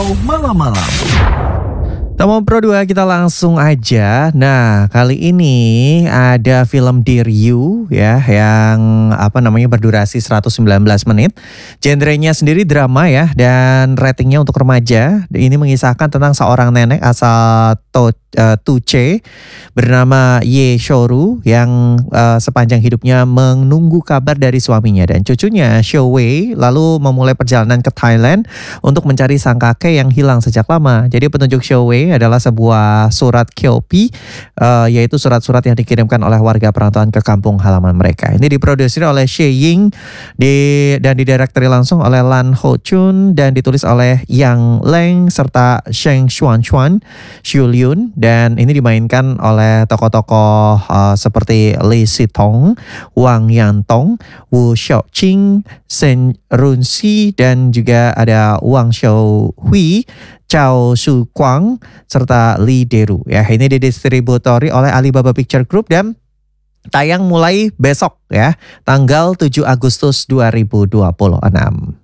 Wow Malam-Malam. Tamu Pro 2 kita langsung aja. Nah, kali ini ada film Dear You ya yang berdurasi 119 menit. Genrenya sendiri drama ya dan ratingnya untuk remaja. Ini mengisahkan tentang seorang nenek asal Tuche bernama Ye Shoru yang sepanjang hidupnya menunggu kabar dari suaminya dan cucunya Xiao Wei lalu memulai perjalanan ke Thailand untuk mencari sang kakek yang hilang sejak lama. Jadi petunjuk Xiao Wei adalah sebuah surat Kyopi, yaitu surat-surat yang dikirimkan oleh warga perantauan ke kampung halaman mereka. Ini diproduksi oleh Xie Ying dan didirekteri langsung oleh Lan Ho Chun dan ditulis oleh Yang Leng serta Sheng Xuanchuan, Xu Liun, dan ini dimainkan oleh tokoh-tokoh seperti Li Sitong, Wang Yantong, Wu Xiaoqing, Shen Runxi, dan juga ada Wang Xiaohui, Chao Su Kwang, serta Li Deru. Ya, ini didistributori oleh Alibaba Picture Group dan tayang mulai besok ya, tanggal 7 Agustus 2026.